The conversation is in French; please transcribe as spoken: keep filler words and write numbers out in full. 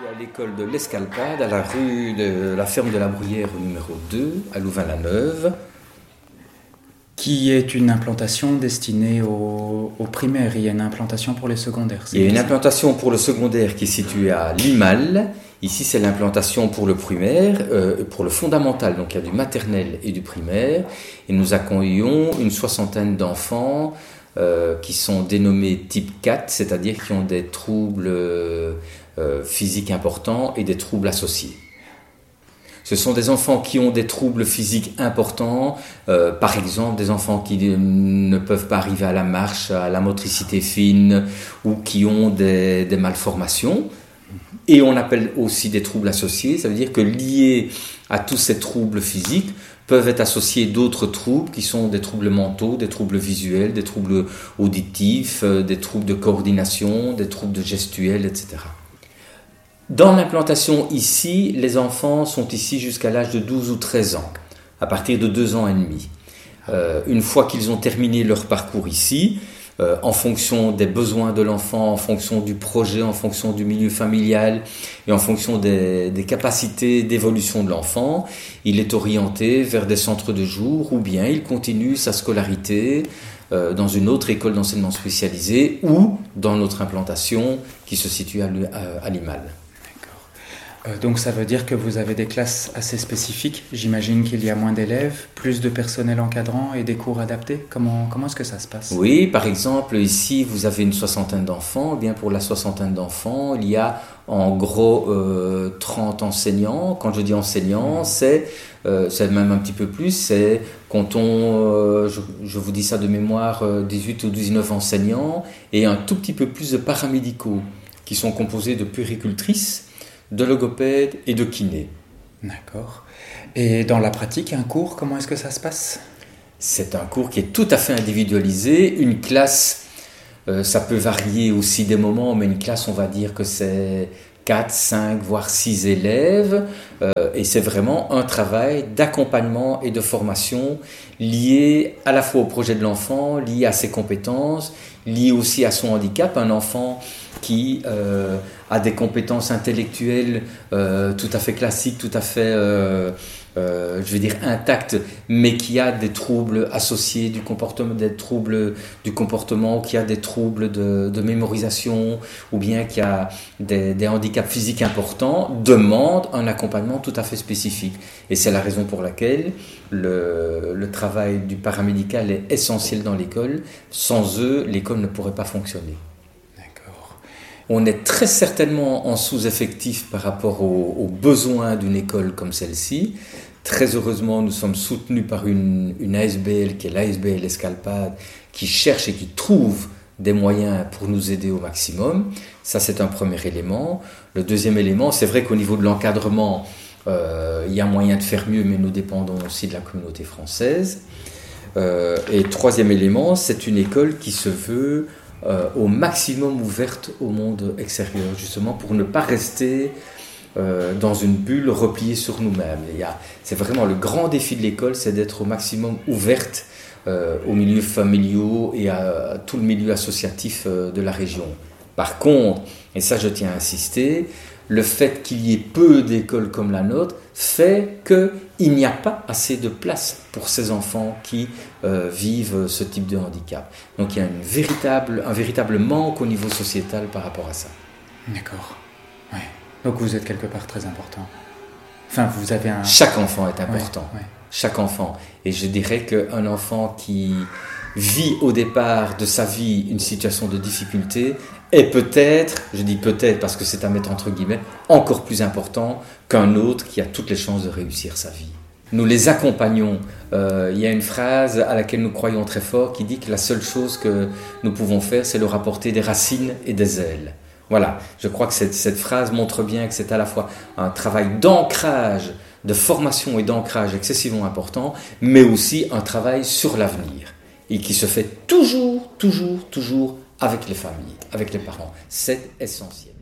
à l'école de l'Escalpade, à la rue de la ferme de la Bruyère numéro deux, à Louvain-la-Neuve. Qui est une implantation destinée aux, aux primaires. Il y a une implantation pour les secondaires. Il y a une implantation pour le secondaire qui est située à Limal. Ici, c'est l'implantation pour le primaire, euh, pour le fondamental. Donc, il y a du maternel et du primaire. Et nous accueillons une soixantaine d'enfants euh, qui sont dénommés type quatre, c'est-à-dire qui ont des troubles euh, physiques importants et des troubles associés. Ce sont des enfants qui ont des troubles physiques importants, euh, par exemple des enfants qui ne peuvent pas arriver à la marche, à la motricité fine, ou qui ont des, des malformations. Et on appelle aussi des troubles associés, ça veut dire que liés à tous ces troubles physiques, peuvent être associés d'autres troubles qui sont des troubles mentaux, des troubles visuels, des troubles auditifs, euh, des troubles de coordination, des troubles de gestuels, et cetera. Dans l'implantation ici, les enfants sont ici jusqu'à l'âge de douze ou treize ans, à partir de deux ans et demi. Euh, une fois qu'ils ont terminé leur parcours ici, euh, en fonction des besoins de l'enfant, en fonction du projet, en fonction du milieu familial et en fonction des, des capacités d'évolution de l'enfant, il est orienté vers des centres de jour ou bien il continue sa scolarité euh, dans une autre école d'enseignement spécialisé ou dans notre implantation qui se situe à, à, à Limal. Euh, donc ça veut dire que vous avez des classes assez spécifiques. J'imagine qu'il y a moins d'élèves, plus de personnel encadrant et des cours adaptés. Comment, comment est-ce que ça se passe ? Oui, par exemple, ici, vous avez une soixantaine d'enfants. Eh bien, pour la soixantaine d'enfants, il y a en gros euh, trente enseignants. Quand je dis enseignants, mmh. c'est, euh, c'est même un petit peu plus. C'est, comptons, euh, je, je vous dis ça de mémoire, euh, dix-huit ou dix-neuf enseignants et un tout petit peu plus de paramédicaux qui sont composés de puéricultrices, de logopède et de kiné. D'accord. Et dans la pratique, un cours, comment est-ce que ça se passe ? C'est un cours qui est tout à fait individualisé. Une classe, euh, ça peut varier aussi des moments, mais une classe, on va dire que c'est quatre, cinq, voire six élèves. Euh, et c'est vraiment un travail d'accompagnement et de formation lié à la fois au projet de l'enfant, lié à ses compétences, lié aussi à son handicap. Un enfant qui euh, a des compétences intellectuelles euh, tout à fait classiques, tout à fait, euh, euh, je vais dire, intactes, mais qui a des troubles associés du comportement, des troubles du comportement, qui a des troubles de, de mémorisation, ou bien qui a des, des handicaps physiques importants, demande un accompagnement tout à fait spécifique. Et c'est la raison pour laquelle le, le travail du paramédical est essentiel dans l'école. Sans eux, l'école ne pourrait pas fonctionner. On est très certainement en sous-effectif par rapport aux, aux besoins d'une école comme celle-ci. Très heureusement, nous sommes soutenus par une, une A S B L qui est l'A S B L Escalpade, qui cherche et qui trouve des moyens pour nous aider au maximum. Ça, c'est un premier élément. Le deuxième élément, c'est vrai qu'au niveau de l'encadrement, euh, il y a moyen de faire mieux, mais nous dépendons aussi de la communauté française. Euh, et troisième élément, c'est une école qui se veut Euh, au maximum ouverte au monde extérieur, justement pour ne pas rester euh, dans une bulle repliée sur nous-mêmes. Il y a, c'est vraiment le grand défi de l'école, c'est d'être au maximum ouverte euh, aux milieux familiaux et à, à tout le milieu associatif euh, de la région. Par contre, et ça je tiens à insister, le fait qu'il y ait peu d'écoles comme la nôtre fait qu'il n'y a pas assez de place pour ces enfants qui euh, vivent ce type de handicap. Donc il y a une véritable, un véritable manque au niveau sociétal par rapport à ça. D'accord. Ouais. Donc vous êtes quelque part très important. Enfin, vous avez un... Chaque enfant est important. Ouais, ouais. Chaque enfant. Et je dirais qu'un enfant qui vit au départ de sa vie une situation de difficulté est peut-être, je dis peut-être parce que c'est à mettre entre guillemets, encore plus important qu'un autre qui a toutes les chances de réussir sa vie. Nous les accompagnons. Euh, il y a une phrase à laquelle nous croyons très fort qui dit que la seule chose que nous pouvons faire, c'est leur apporter des racines et des ailes. Voilà, je crois que cette, cette phrase montre bien que c'est à la fois un travail d'ancrage, de formation et d'ancrage excessivement important, mais aussi un travail sur l'avenir. Et qui se fait toujours, toujours, toujours avec les familles, avec les parents. C'est essentiel.